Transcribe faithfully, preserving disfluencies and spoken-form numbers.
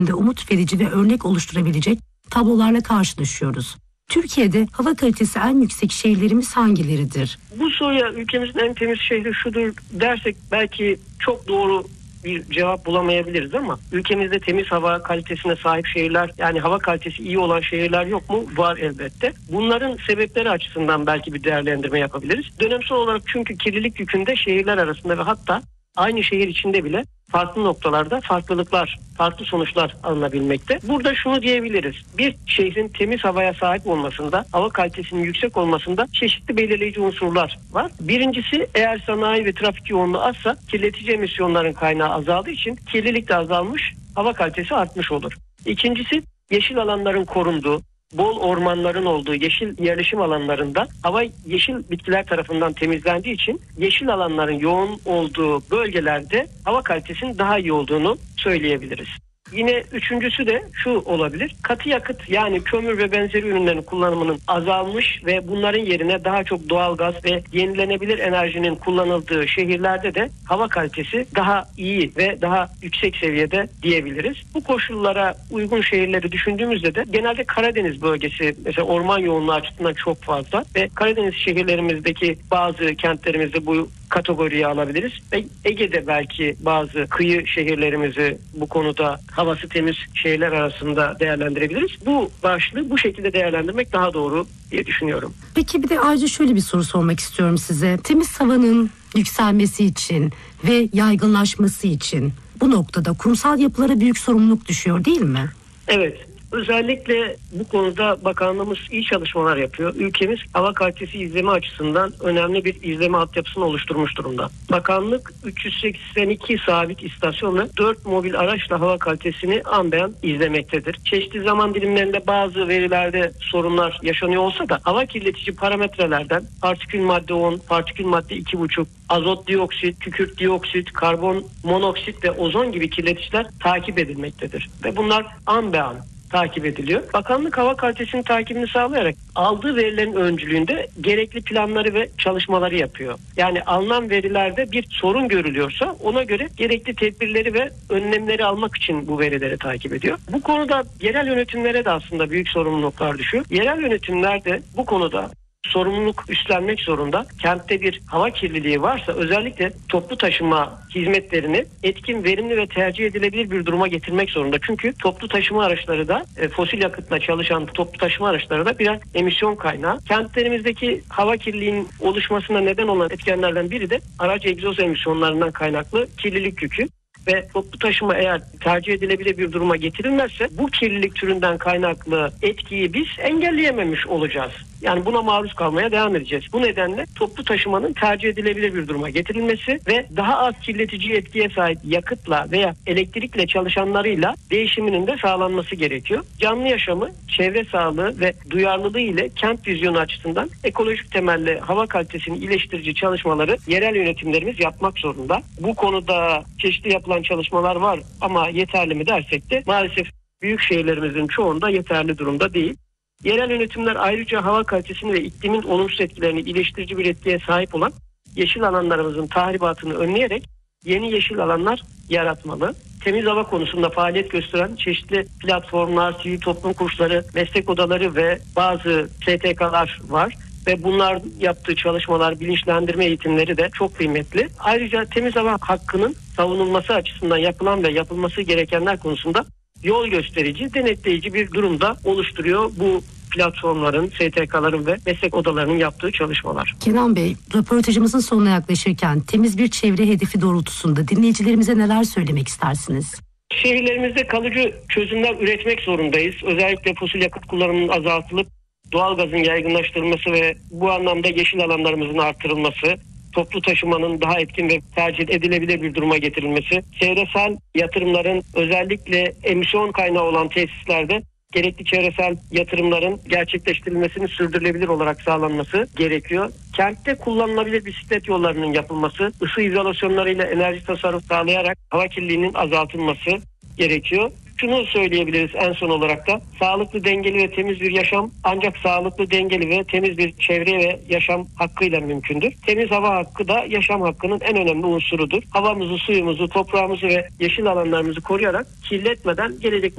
de umut verici ve örnek oluşturabilecek tablolarla karşılaşıyoruz. Türkiye'de hava kalitesi en yüksek şehirlerimiz hangileridir? Bu soruya ülkemizin en temiz şehri şudur dersek belki çok doğru bir cevap bulamayabiliriz ama ülkemizde temiz hava kalitesine sahip şehirler, yani hava kalitesi iyi olan şehirler yok mu? Var elbette. Bunların sebepleri açısından belki bir değerlendirme yapabiliriz. Dönemsel olarak çünkü kirlilik yükünde şehirler arasında ve hatta aynı şehir içinde bile farklı noktalarda farklılıklar, farklı sonuçlar alınabilmekte. Burada şunu diyebiliriz. Bir şehrin temiz havaya sahip olmasında, hava kalitesinin yüksek olmasında çeşitli belirleyici unsurlar var. Birincisi, eğer sanayi ve trafik yoğunluğu azsa kirletici emisyonların kaynağı azaldığı için kirlilik de azalmış, hava kalitesi artmış olur. İkincisi, yeşil alanların korunduğu, bol ormanların olduğu yeşil yerleşim alanlarında hava yeşil bitkiler tarafından temizlendiği için yeşil alanların yoğun olduğu bölgelerde hava kalitesinin daha iyi olduğunu söyleyebiliriz. Yine üçüncüsü de şu olabilir. Katı yakıt, yani kömür ve benzeri ürünlerin kullanımının azalmış ve bunların yerine daha çok doğalgaz ve yenilenebilir enerjinin kullanıldığı şehirlerde de hava kalitesi daha iyi ve daha yüksek seviyede diyebiliriz. Bu koşullara uygun şehirleri düşündüğümüzde de genelde Karadeniz bölgesi mesela orman yoğunluğu açısından çok fazla ve Karadeniz şehirlerimizdeki bazı kentlerimizde bu kategoriye alabiliriz. Ve Ege'de belki bazı kıyı şehirlerimizi bu konuda havası temiz şehirler arasında değerlendirebiliriz. Bu başlığı bu şekilde değerlendirmek daha doğru diye düşünüyorum. Peki bir de ayrıca şöyle bir soru sormak istiyorum size. Temiz havanın yükselmesi için ve yaygınlaşması için bu noktada kurumsal yapılara büyük sorumluluk düşüyor değil mi? Evet. Özellikle bu konuda bakanlığımız iyi çalışmalar yapıyor. Ülkemiz hava kalitesi izleme açısından önemli bir izleme altyapısını oluşturmuş durumda. Bakanlık üç yüz seksen iki sabit istasyon ve dört mobil araçla hava kalitesini an beyan izlemektedir. Çeşitli zaman dilimlerinde bazı verilerde sorunlar yaşanıyor olsa da hava kirletici parametrelerden partikül madde on, partikül madde iki buçuk, azot dioksit, kükürt dioksit, karbon monoksit ve ozon gibi kirleticiler takip edilmektedir. Ve bunlar an beyan takip ediliyor. Bakanlık hava kalitesinin takibini sağlayarak aldığı verilerin öncülüğünde gerekli planları ve çalışmaları yapıyor. Yani alınan verilerde bir sorun görülüyorsa ona göre gerekli tedbirleri ve önlemleri almak için bu verileri takip ediyor. Bu konuda yerel yönetimlere de aslında büyük sorumluluklar düşüyor. Yerel yönetimler de bu konuda sorumluluk üstlenmek zorunda. Kentte bir hava kirliliği varsa özellikle toplu taşıma hizmetlerini etkin, verimli ve tercih edilebilir bir duruma getirmek zorunda. Çünkü toplu taşıma araçları da e, fosil yakıtla çalışan toplu taşıma araçları da birer emisyon kaynağı. Kentlerimizdeki hava kirliliğinin oluşmasına neden olan etkenlerden biri de araç egzoz emisyonlarından kaynaklı kirlilik yükü. Ve toplu taşıma eğer tercih edilebilir bir duruma getirilmezse bu kirlilik türünden kaynaklı etkiyi biz engelleyememiş olacağız. Yani buna maruz kalmaya devam edeceğiz. Bu nedenle toplu taşımanın tercih edilebilir bir duruma getirilmesi ve daha az kirletici etkiye sahip yakıtla veya elektrikle çalışanlarıyla değişiminin de sağlanması gerekiyor. Canlı yaşamı, çevre sağlığı ve duyarlılığı ile kent vizyonu açısından ekolojik temelli hava kalitesini iyileştirici çalışmaları yerel yönetimlerimiz yapmak zorunda. Bu konuda çeşitli yapılan çalışmalar var ama yeterli mi dersek de maalesef büyük şehirlerimizin çoğunda yeterli durumda değil. Yerel yönetimler ayrıca hava kalitesini ve iklimin olumsuz etkilerini iyileştirici bir etkiye sahip olan yeşil alanlarımızın tahribatını önleyerek yeni yeşil alanlar yaratmalı. Temiz hava konusunda faaliyet gösteren çeşitli platformlar, sivil toplum kuruluşları, meslek odaları ve bazı S T K'lar var. Ve bunlar yaptığı çalışmalar, bilinçlendirme eğitimleri de çok kıymetli. Ayrıca temiz hava hakkının savunulması açısından yapılan ve yapılması gerekenler konusunda yol gösterici, denetleyici bir durumda oluşturuyor bu platformların, S T K'ların ve meslek odalarının yaptığı çalışmalar. Kenan Bey, röportajımızın sonuna yaklaşırken temiz bir çevre hedefi doğrultusunda dinleyicilerimize neler söylemek istersiniz? Şehirlerimizde kalıcı çözümler üretmek zorundayız. Özellikle fosil yakıt kullanımının azaltılıp doğalgazın yaygınlaştırılması ve bu anlamda yeşil alanlarımızın artırılması, toplu taşımanın daha etkin ve tercih edilebilir bir duruma getirilmesi, çevresel yatırımların özellikle emisyon kaynağı olan tesislerde gerekli çevresel yatırımların gerçekleştirilmesinin sürdürülebilir olarak sağlanması gerekiyor. Kentte kullanılabilir bisiklet yollarının yapılması, ısı izolasyonlarıyla enerji tasarrufu sağlayarak hava kirliliğinin azaltılması gerekiyor. Şunu söyleyebiliriz en son olarak da, sağlıklı, dengeli ve temiz bir yaşam ancak sağlıklı, dengeli ve temiz bir çevre ve yaşam hakkıyla mümkündür. Temiz hava hakkı da yaşam hakkının en önemli unsurudur. Havamızı, suyumuzu, toprağımızı ve yeşil alanlarımızı koruyarak kirletmeden gelecek